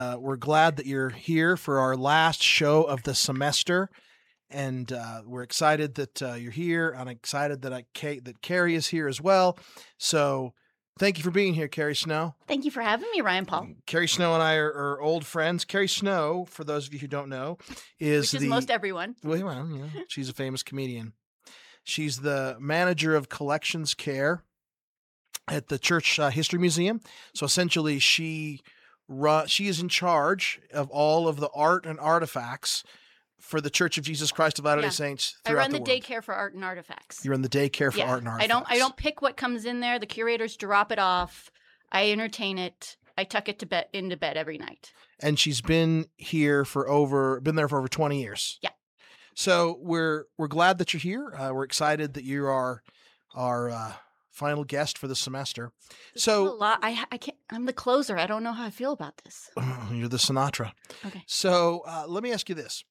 We're glad that you're here for our last show of the semester, and we're excited that you're here. I'm excited that that Carrie is here as well. So, thank you for being here, Carrie Snow. Thank you for having me, Ryan Paul. Carrie Snow and I are old friends. Carrie Snow, for those of you who don't know, Which is most everyone. Well, yeah, she's a famous comedian. She's the manager of collections care at the Church History Museum. So essentially, she is in charge of all of the art and artifacts for the Church of Jesus Christ of Latter-day Saints throughout the world. I run the daycare for art and artifacts. You run the daycare for art and artifacts. I don't pick what comes in there. The curators drop it off. I entertain it. I tuck it into bed every night. And she's been there for over 20 years. Yeah. So we're glad that you're here. We're excited that you are our final guest for the semester. This is a lot. I can't. I'm the closer. I don't know how I feel about this. You're the Sinatra. Okay. So let me ask you this.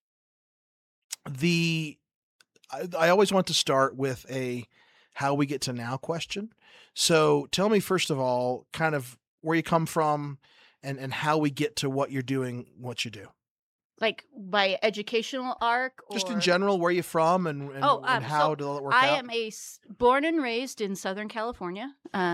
I always want to start with a how we get to now question. So tell me first of all, kind of where you come from and how we get to what you're doing, what you do. Like by educational arc? Or... Just in general, where you're from and how did it work out? I am born and raised in Southern California.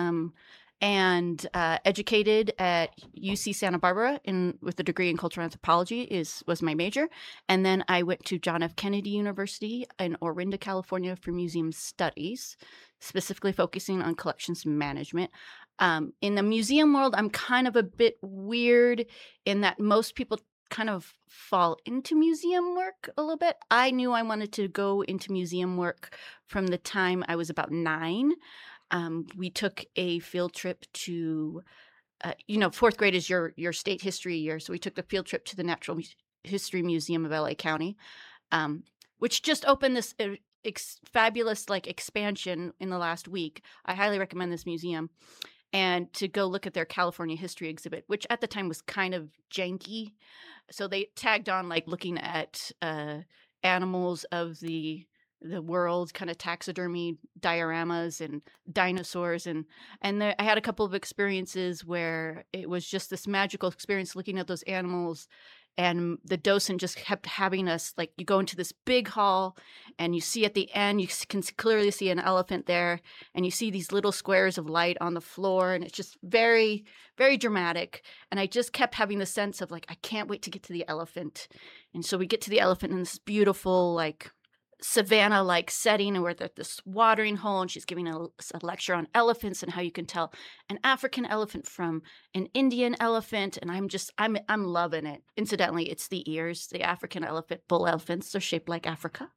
And educated at UC Santa Barbara with a degree in cultural anthropology was my major. And then I went to John F. Kennedy University in Orinda, California for museum studies, specifically focusing on collections management. In the museum world, I'm kind of a bit weird in that most people kind of fall into museum work a little bit. I knew I wanted to go into museum work from the time I was about 9. We took a field trip to, fourth grade is your state history year. So we took the field trip to the Natural History Museum of LA County, which just opened this fabulous expansion in the last week. I highly recommend this museum. And to go look at their California history exhibit, which at the time was kind of janky. So they tagged on looking at animals of the world, kind of taxidermy dioramas and dinosaurs. And I had a couple of experiences where it was just this magical experience looking at those animals. And the docent just kept having us, you go into this big hall and you see at the end, you can clearly see an elephant there. And you see these little squares of light on the floor. And it's just very, very dramatic. And I just kept having the sense of I can't wait to get to the elephant. And so we get to the elephant in this beautiful, savanna-like setting, and we're at this watering hole, and she's giving a lecture on elephants and how you can tell an African elephant from an Indian elephant, and I'm loving it. Incidentally, it's the ears. The African elephant, bull elephants, are shaped like Africa.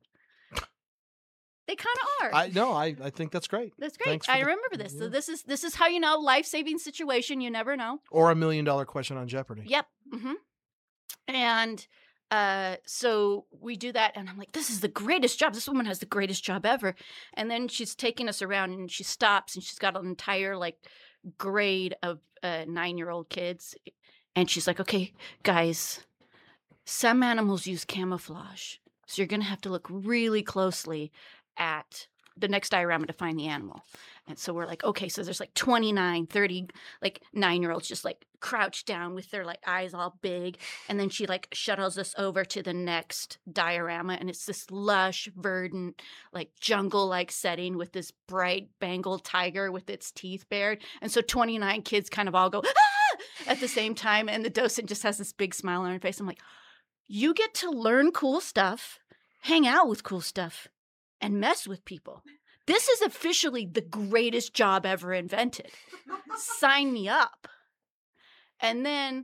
They kind of are. I think that's great. That's great. I remember this. Yeah. So this is how you know, life-saving situation. You never know. Or $1 million question on Jeopardy. Yep. Mm-hmm. And so we do that, and I'm like, this is the greatest job. This woman has the greatest job ever. And then she's taking us around, and she stops, and she's got an entire grade of 9-year-old kids. And she's like, okay, guys, some animals use camouflage. So you're going to have to look really closely at the next diorama to find the animal. And so we're like, okay, so there's 29, 30, 9-year-olds just crouched down with their eyes all big. And then she shuttles us over to the next diorama. And it's this lush, verdant, jungle-like setting with this bright Bengal tiger with its teeth bared. And so 29 kids kind of all go, ah! At the same time. And the docent just has this big smile on her face. I'm like, you get to learn cool stuff, hang out with cool stuff, and mess with people. This is officially the greatest job ever invented. Sign me up. And then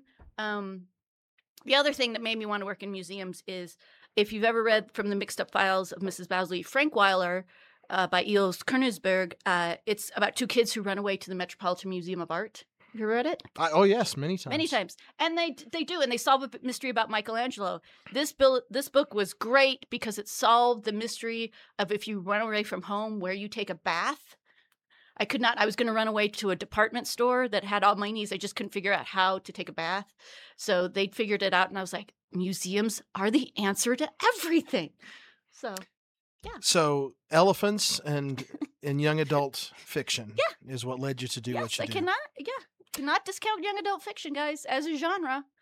the other thing that made me want to work in museums is, if you've ever read From the Mixed Up Files of Mrs. Bowsley, Frankweiler by Eels Kernusberg, it's about 2 kids who run away to the Metropolitan Museum of Art. Have you read it? Oh, yes, many times. Many times. And they do, and they solve a mystery about Michelangelo. This book was great because it solved the mystery of, if you run away from home, where you take a bath. I was going to run away to a department store that had all my needs. I just couldn't figure out how to take a bath. So they figured it out, and I was like, museums are the answer to everything. So, yeah. So elephants and young adult fiction is what led you to do what you do. Cannot discount young adult fiction, guys, as a genre.